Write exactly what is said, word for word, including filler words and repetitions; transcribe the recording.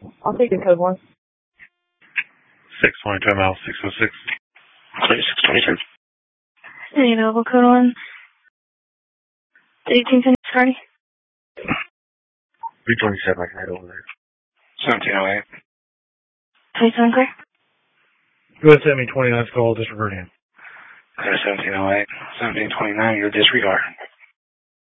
I'll take the code one. six twenty-two miles, six oh six. six twenty-two. Hey, Noble code one. eighteen ten, sorry. three twenty-seven, I can head over there. seventeen oh eight. twenty-seven, clear. Go ahead, send me twenty-nine call, disregard him. Clear seventeen oh eight. seventeen twenty-nine, you're disregard.